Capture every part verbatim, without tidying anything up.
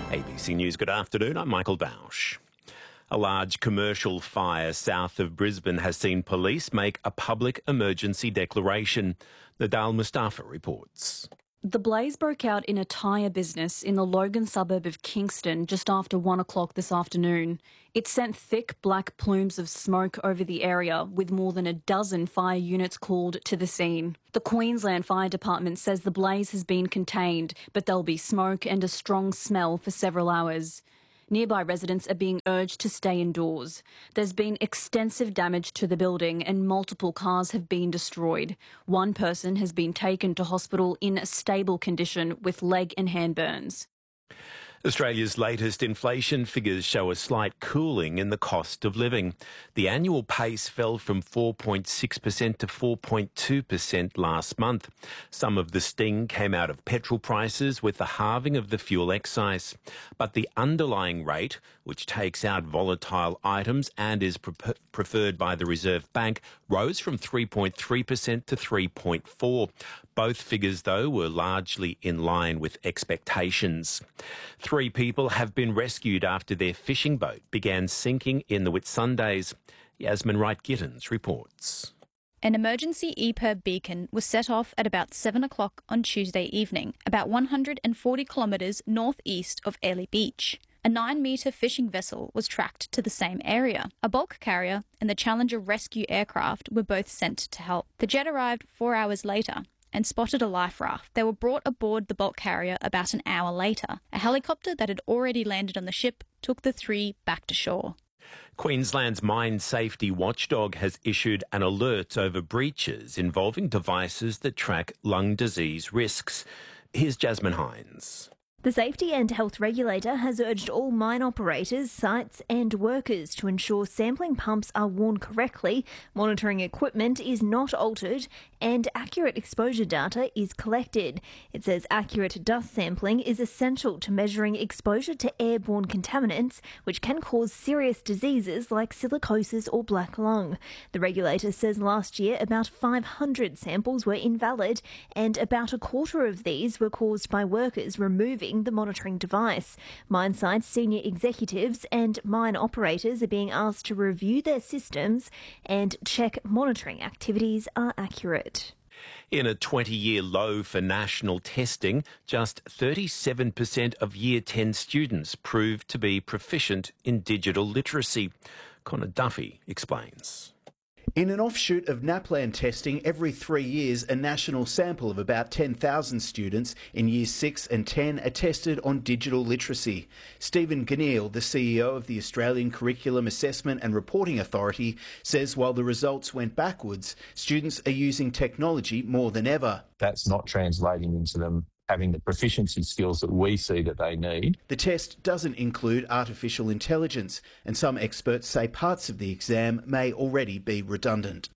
A B C News, good afternoon. I'm Michael Bausch. A large commercial fire south of Brisbane has seen police make a public emergency declaration. Nadal Mustafa reports. The blaze broke out in a tyre business in the Logan suburb of Kingston just after one o'clock this afternoon. It sent thick black plumes of smoke over the area, with more than a dozen fire units called to the scene. The Queensland Fire Department says the blaze has been contained, but there'll be smoke and a strong smell for several hours. Nearby residents are being urged to stay indoors. There's been extensive damage to the building and multiple cars have been destroyed. One person has been taken to hospital in a stable condition with leg and hand burns. Australia's latest inflation figures show a slight cooling in the cost of living. The annual pace fell from four point six percent to four point two percent last month. Some of the sting came out of petrol prices with the halving of the fuel excise. But the underlying rate, which takes out volatile items and is pre- preferred by the Reserve Bank, rose from three point three percent to three point four percent. Both figures, though, were largely in line with expectations. Three people have been rescued after their fishing boat began sinking in the Whitsundays. Yasmin Wright-Gittins reports. An emergency E P I R B beacon was set off at about seven o'clock on Tuesday evening, about one hundred forty kilometres northeast of Airlie Beach. A nine-metre fishing vessel was tracked to the same area. A bulk carrier and the Challenger rescue aircraft were both sent to help. The jet arrived four hours later and spotted a life raft. They were brought aboard the bulk carrier about an hour later. A helicopter that had already landed on the ship took the three back to shore. Queensland's mine safety watchdog has issued an alert over breaches involving devices that track lung disease risks. Here's Jasmine Hines. The Safety and Health Regulator has urged all mine operators, sites and workers to ensure sampling pumps are worn correctly, monitoring equipment is not altered and accurate exposure data is collected. It says accurate dust sampling is essential to measuring exposure to airborne contaminants, which can cause serious diseases like silicosis or black lung. The regulator says last year about five hundred samples were invalid and about a quarter of these were caused by workers removing the monitoring device. Mine site senior executives and mine operators are being asked to review their systems and check monitoring activities are accurate. In a twenty-year low for national testing, just thirty-seven percent of Year ten students proved to be proficient in digital literacy. Connor Duffy explains. In an offshoot of NAPLAN testing, every three years a national sample of about ten thousand students in Years six and ten are tested on digital literacy. Stephen Ganneil, the C E O of the Australian Curriculum Assessment and Reporting Authority, says while the results went backwards, students are using technology more than ever. That's not translating into them having the proficiency skills that we see that they need. The test doesn't include artificial intelligence, and some experts say parts of the exam may already be redundant.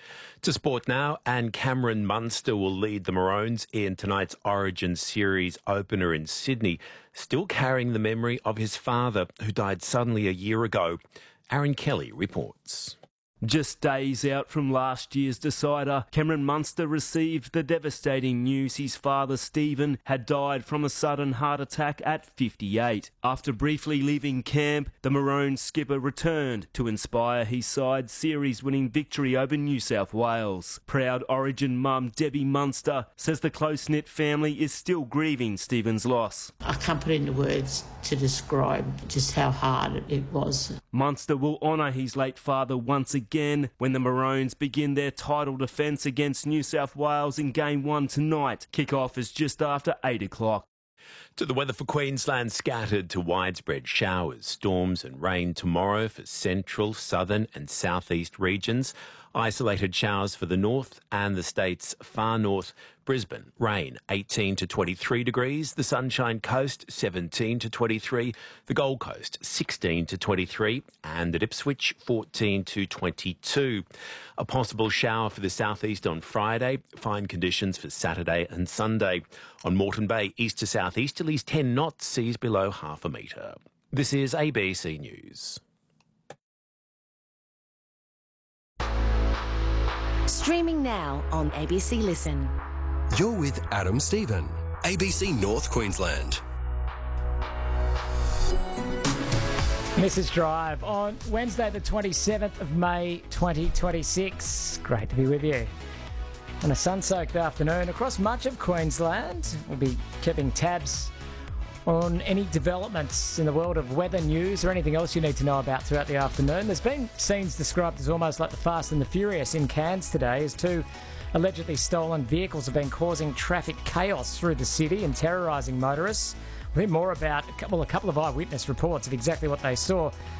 To sport now, and Cameron Munster will lead the Maroons in tonight's Origin Series opener in Sydney, still carrying the memory of his father, who died suddenly a year ago. Aaron Kelly reports. Just days out from last year's decider, Cameron Munster received the devastating news his father Stephen had died from a sudden heart attack at fifty-eight. After briefly leaving camp, the Maroons skipper returned to inspire his side's series-winning victory over New South Wales. Proud Origin mum Debbie Munster says the close-knit family is still grieving Stephen's loss. I can't put into words to describe just how hard it was. Munster will honour his late father once again Again, when the Maroons begin their title defence against New South Wales in Game one tonight. Kick-off is just after eight o'clock. To the weather for Queensland, scattered to widespread showers, storms and rain tomorrow for central, southern and southeast regions. Isolated showers for the north and the state's far north. Brisbane, rain eighteen to twenty-three degrees. The Sunshine Coast, seventeen to twenty-three. The Gold Coast, sixteen to twenty-three. And at Ipswich, fourteen to twenty-two. A possible shower for the southeast on Friday. Fine conditions for Saturday and Sunday. On Moreton Bay, east to southeasterlies, ten knots, seas below half a metre. This is A B C News. Streaming now on A B C Listen. You're with Adam Stephen, A B C North Queensland. Missus Drive on Wednesday the twenty-seventh of May twenty twenty-six. Great to be with you on a sun-soaked afternoon across much of Queensland. We'll be keeping tabs on any developments in the world of weather news or anything else you need to know about throughout the afternoon. There's been scenes described as almost like the Fast and the Furious in Cairns today, as two allegedly stolen vehicles have been causing traffic chaos through the city and terrorising motorists. We'll hear more about a couple, a couple of eyewitness reports of exactly what they saw